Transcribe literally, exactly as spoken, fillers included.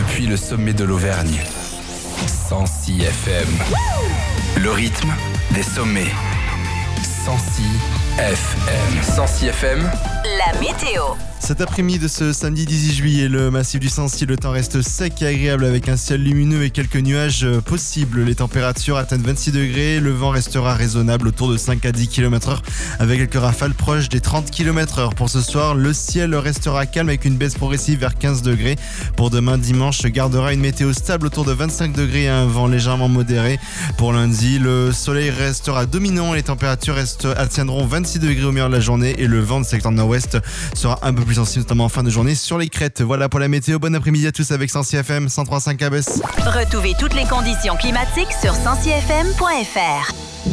depuis le sommet de l'Auvergne. cent six F M. Le rythme des sommets. cent six F M. cent six F M. La météo. Cet après-midi de ce samedi dix-huit juillet, le massif du Sancy, le temps reste sec et agréable avec un ciel lumineux et quelques nuages possibles. Les températures atteignent vingt-six degrés, le vent restera raisonnable autour de cinq à dix kilomètres heure avec quelques rafales proches des trente kilomètres heure. Pour ce soir, le ciel restera calme avec une baisse progressive vers quinze degrés. Pour demain dimanche, gardera une météo stable autour de vingt-cinq degrés et un vent légèrement modéré. Pour lundi, le soleil restera dominant et les températures restent, atteindront vingt-six degrés au meilleur de la journée et le vent de secteur nord-ouest sera un peu plus sensible, notamment en fin de journée sur les crêtes. Voilà pour la météo. Bon après-midi à tous avec cent six F M, cent trois virgule cinq A B S. Retrouvez toutes les conditions climatiques sur cent six F M point F R.